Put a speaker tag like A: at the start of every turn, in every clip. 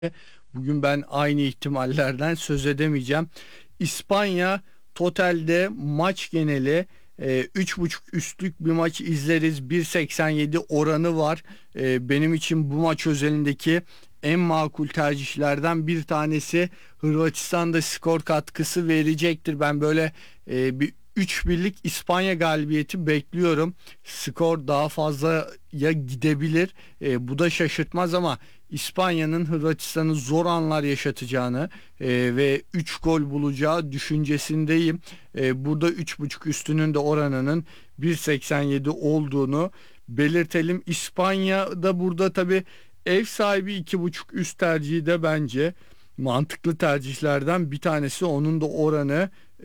A: Bugün ben aynı ihtimallerden söz edemeyeceğim. İspanya totalde maç geneli 3,5 üstlük bir maç izleriz. 1,87 oranı var. Benim için bu maç özelindeki en makul tercihlerden bir tanesi. Hırvatistan'da skor katkısı verecektir. Ben böyle bir 3-1'lik İspanya galibiyeti bekliyorum. Skor daha fazlaya gidebilir. Bu da şaşırtmaz ama İspanya'nın Hırvatistan'ı zor anlar yaşatacağını ve 3 gol bulacağı düşüncesindeyim. Burada 3,5 üstünün de oranının 1,87 olduğunu belirtelim. İspanya da burada tabi ev sahibi 2,5 üst tercihi de bence mantıklı tercihlerden bir tanesi. Onun da oranı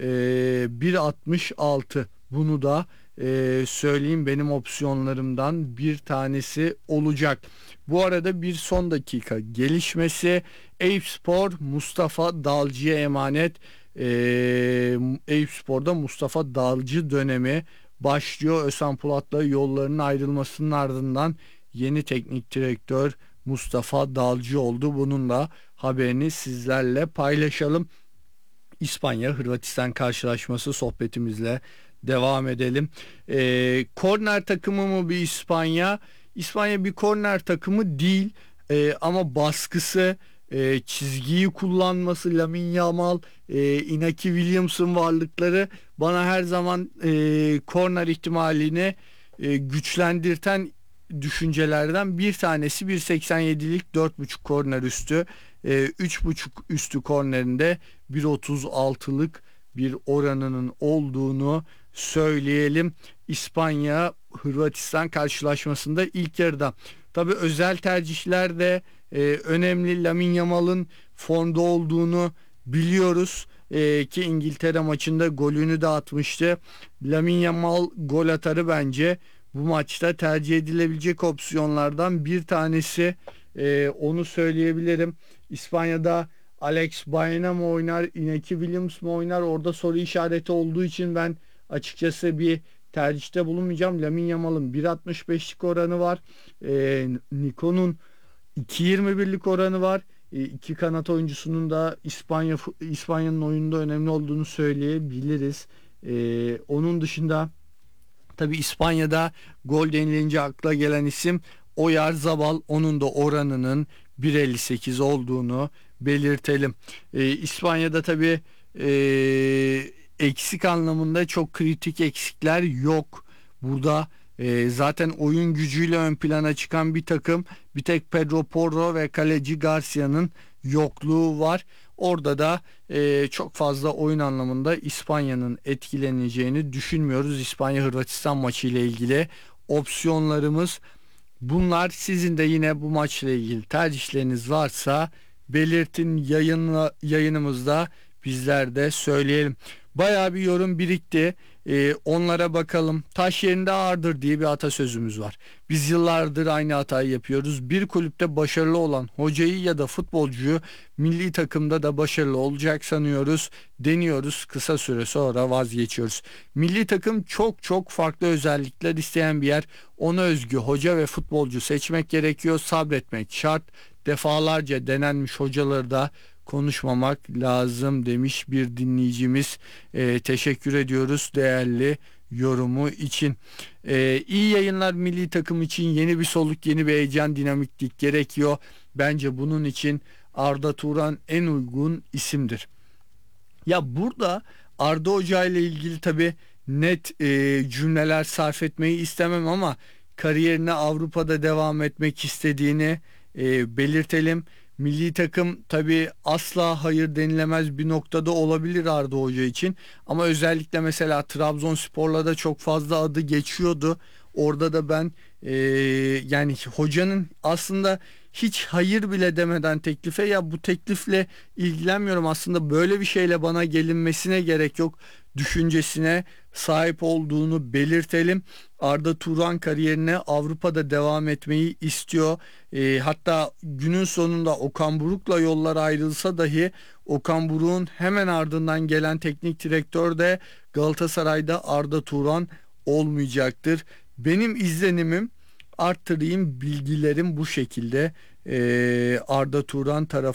A: 1,66. Bunu da söyleyeyim, benim opsiyonlarımdan bir tanesi olacak. Bu arada bir son dakika gelişmesi: Eyüpspor Mustafa Dalcı'ya emanet. Eyüpspor'da Mustafa Dalcı dönemi başlıyor. Özhan Polat'la yollarının ayrılmasının ardından yeni teknik direktör Mustafa Dalcı oldu. Bunun da haberini sizlerle paylaşalım. İspanya-Hırvatistan karşılaşması sohbetimizle devam edelim. Korner takımı mı bir İspanya? İspanya bir korner takımı değil. Ama baskısı, çizgiyi kullanması, Lamine Yamal, Inaki Williams'ın varlıkları bana her zaman korner ihtimalini güçlendirten düşüncelerden bir tanesi. 1,87'lik 4,5 korner üstü, 3,5 üstü kornerinde 1,36'lık bir oranının olduğunu söyleyelim. İspanya Hırvatistan karşılaşmasında ilk yarıda. Tabii özel tercihler de önemli. Lamine Yamal'ın formda olduğunu biliyoruz. Ki İngiltere maçında golünü de atmıştı. Lamine Yamal gol atarı bence bu maçta tercih edilebilecek opsiyonlardan bir tanesi. Onu söyleyebilirim. İspanya'da Alex Baena mı oynar, Inaki Williams mı oynar? Orada soru işareti olduğu için ben açıkçası bir tercihte bulunmayacağım. Lamine Yamal'ın 1,65'lik oranı var. Nico'nun 2,21'lik oranı var. İki kanat oyuncusunun da İspanya'nın oyunda önemli olduğunu söyleyebiliriz. Onun dışında tabii İspanya'da gol denilince akla gelen isim Oyarzabal. Onun da oranının 1,58 olduğunu belirtelim. İspanya'da tabii eksik anlamında çok kritik eksikler yok. Burada zaten oyun gücüyle ön plana çıkan bir takım. Bir tek Pedro Porro ve kaleci Garcia'nın yokluğu var. Orada da çok fazla oyun anlamında İspanya'nın etkileneceğini düşünmüyoruz. İspanya-Hırvatistan maçı ile ilgili opsiyonlarımız bunlar. Sizin de yine bu maçla ilgili tercihleriniz varsa belirtin, yayınımızda bizler de söyleyelim. Bayağı bir yorum birikti. Onlara bakalım. Taş yerinde ağırdır diye bir atasözümüz var. Biz yıllardır aynı hatayı yapıyoruz. Bir kulüpte başarılı olan hocayı ya da futbolcuyu milli takımda da başarılı olacak sanıyoruz. Deniyoruz. Kısa süre sonra vazgeçiyoruz. Milli takım çok çok farklı özellikler isteyen bir yer. Ona özgü hoca ve futbolcu seçmek gerekiyor. Sabretmek şart. Defalarca denenmiş hocaları da konuşmamak lazım demiş bir dinleyicimiz. Teşekkür ediyoruz değerli yorumu için. İyi yayınlar. Milli takım için yeni bir soluk, yeni bir heyecan, dinamiklik gerekiyor. Bence bunun için Arda Turan en uygun isimdir. Ya burada Arda Hoca ile ilgili tabii net cümleler sarf etmeyi istemem ama kariyerine Avrupa'da devam etmek istediğini belirtelim. Milli takım tabii asla hayır denilemez bir noktada olabilir Arda Hoca için. Ama özellikle mesela Trabzonspor'la da çok fazla adı geçiyordu. Orada da ben yani hocanın aslında hiç hayır bile demeden teklife, ya bu teklifle ilgilenmiyorum aslında, böyle bir şeyle bana gelinmesine gerek yok düşüncesine sahip olduğunu belirtelim. Arda Turan kariyerine Avrupa'da devam etmeyi istiyor. Hatta günün sonunda Okan Buruk'la yollar ayrılsa dahi Okan Buruk'un hemen ardından gelen teknik direktör de Galatasaray'da Arda Turan olmayacaktır. Benim izlenimim, arttırayım, bilgilerim bu şekilde. Arda Turan tarafından